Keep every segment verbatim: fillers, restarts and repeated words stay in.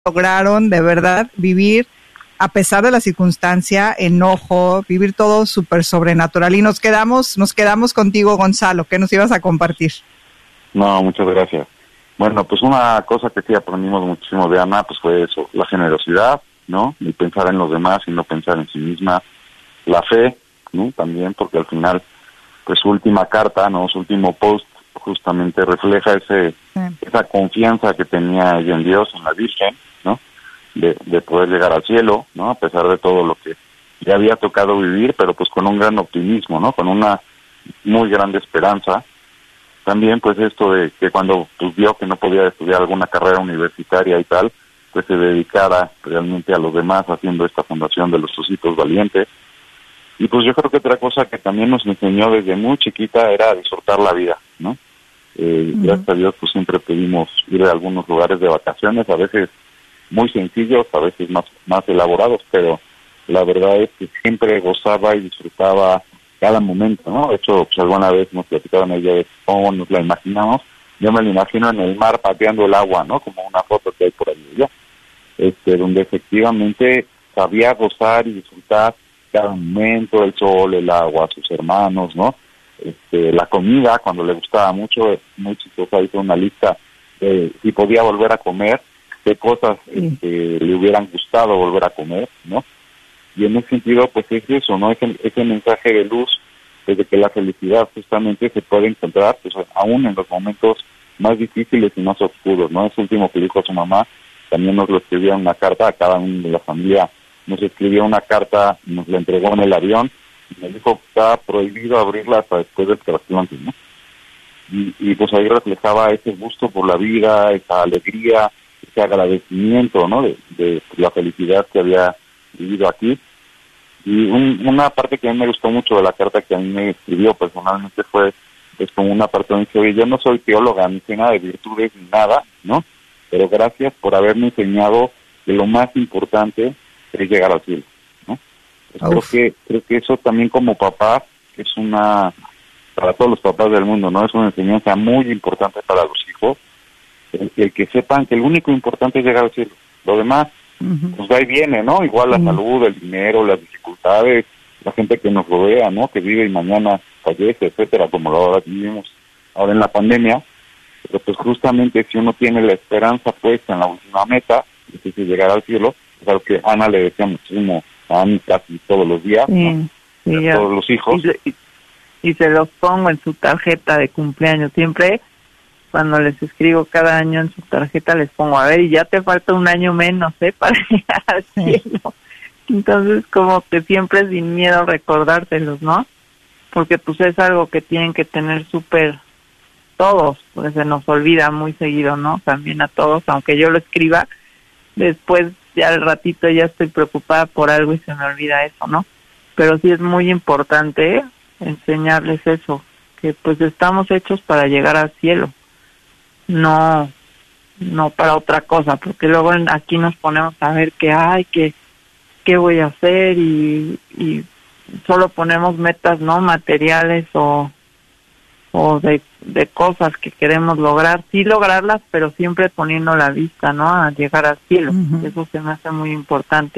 lograron de verdad vivir, a pesar de la circunstancia, enojo, vivir todo súper sobrenatural. Y nos quedamos, nos quedamos contigo, Gonzalo. ¿Qué nos ibas a compartir? No, muchas gracias. Bueno, pues una cosa que sí aprendimos muchísimo de Ana, pues fue eso, la generosidad, ¿no? Y pensar en los demás y no pensar en sí misma. La fe, ¿no? También, porque al final, pues su última carta, ¿no? Su último post justamente refleja ese sí. esa confianza que tenía ella en Dios, en la Virgen, ¿no? De, de poder llegar al cielo, ¿no? A pesar de todo lo que le había tocado vivir, pero pues con un gran optimismo, ¿no? Con una muy grande esperanza. También pues esto de que cuando pues vio que no podía estudiar alguna carrera universitaria y tal, pues se dedicara realmente a los demás haciendo esta fundación de los Ositos Valientes. Y pues yo creo que otra cosa que también nos enseñó desde muy chiquita era disfrutar la vida, ¿no? Eh, uh-huh. Gracias a Dios pues siempre pudimos ir a algunos lugares de vacaciones, a veces muy sencillos, a veces más, más elaborados, pero la verdad es que siempre gozaba y disfrutaba cada momento, ¿no? De hecho, pues alguna vez nos platicaban ella de cómo nos la imaginamos. Yo me la imagino en el mar pateando el agua, ¿no? Como una foto que hay por ahí, ¿ya? Este, donde efectivamente sabía gozar y disfrutar cada momento, el sol, el agua, sus hermanos, ¿no? Este, la comida, cuando le gustaba mucho, muy chistosa, hizo una lista de si podía volver a comer, qué cosas este, le hubieran gustado volver a comer, ¿no? Y en ese sentido, pues es eso, ¿no? Ese, ese mensaje de luz, desde que la felicidad justamente se puede encontrar, pues aún en los momentos más difíciles y más oscuros, ¿no? Ese último que dijo a su mamá, también nos lo escribía en una carta a cada uno de la familia, nos escribió una carta, nos la entregó en el avión, y me dijo que estaba prohibido abrirla hasta después del trasplante, ¿no? Y, y pues ahí reflejaba ese gusto por la vida, esa alegría, ese agradecimiento, ¿no? De, de la felicidad que había vivido aquí. Y un, una parte que a mí me gustó mucho de la carta que a mí me escribió personalmente fue, pues como una parte donde dice, oye, yo no soy teóloga, ni sé nada de virtudes ni nada, ¿no? Pero gracias por haberme enseñado que lo más importante es llegar al cielo, ¿no? Pues creo que creo que eso también como papá es una, para todos los papás del mundo, ¿no? Es una enseñanza muy importante para los hijos, el, el que sepan que el único importante es llegar al cielo. Lo demás, uh-huh. pues va y viene, ¿no? Igual la uh-huh. salud, el dinero, las dificultades, la gente que nos rodea, ¿no? Que vive y mañana fallece, etcétera, como lo ahora vivimos ahora en la pandemia. Pero pues justamente si uno tiene la esperanza puesta en la última meta, que es llegar al cielo, es algo que Ana le decía muchísimo a mí casi todos los días, sí, ¿no? Sí, a todos los hijos. Y, y, y se los pongo en su tarjeta de cumpleaños. Siempre cuando les escribo cada año en su tarjeta les pongo, a ver, y ya te falta un año menos, ¿eh? Para llegar al cielo. Entonces como que siempre sin miedo recordárselos, ¿no? Porque pues es algo que tienen que tener súper todos, pues se nos olvida muy seguido, ¿no? También a todos, aunque yo lo escriba, después ya al ratito ya estoy preocupada por algo y se me olvida eso, ¿no? Pero sí es muy importante enseñarles eso, que pues estamos hechos para llegar al cielo, no no para otra cosa, porque luego aquí nos ponemos a ver qué hay, qué, qué voy a hacer y, y solo ponemos metas, ¿no? Materiales o o de, de cosas que queremos lograr, sí lograrlas, pero siempre poniendo la vista, ¿no? A llegar al cielo. Uh-huh. Eso se me hace muy importante.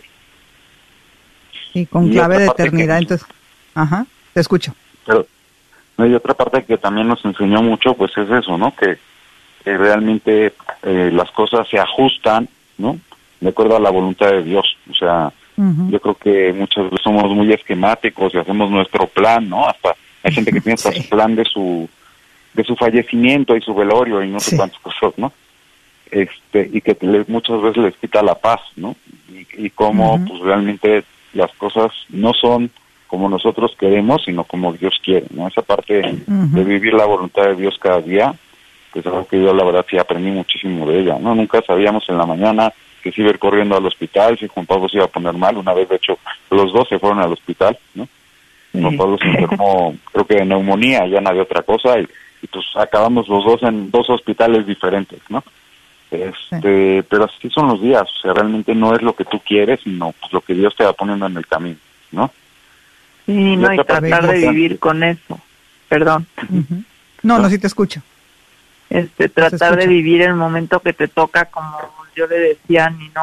Y con clave de eternidad, que, entonces, ajá, te escucho. Pero no, y otra parte que también nos enseñó mucho, pues es eso, ¿no? Que, que realmente eh, las cosas se ajustan, ¿no? De acuerdo a la voluntad de Dios. O sea, uh-huh. yo creo que muchas veces somos muy esquemáticos y hacemos nuestro plan, ¿no? Hasta hay gente que tiene hasta sí. su plan de su de su fallecimiento y su velorio y no sé sí. cuántas cosas, ¿no? Este y que les, muchas veces les quita la paz, ¿no? Y, y cómo uh-huh. pues realmente las cosas no son como nosotros queremos, sino como Dios quiere, ¿no? Esa parte uh-huh. de vivir la voluntad de Dios cada día, pues algo que yo la verdad sí aprendí muchísimo de ella, ¿no? Nunca sabíamos en la mañana que se iba a ir corriendo al hospital, si Juan Pablo se iba a poner mal. Una vez, de hecho, los dos se fueron al hospital, ¿no? Juan Pablo se enfermó, creo que de neumonía, ya no había otra cosa, y, y pues acabamos los dos en dos hospitales diferentes, ¿no? Este, sí. Pero así son los días, o sea, realmente no es lo que tú quieres, sino pues lo que Dios te va poniendo en el camino, ¿no? Sí, y no, y tratar de vivir con eso, perdón. Uh-huh. No, no, sí te escucho. Este, tratar de vivir el momento que te toca como yo le decía, ni no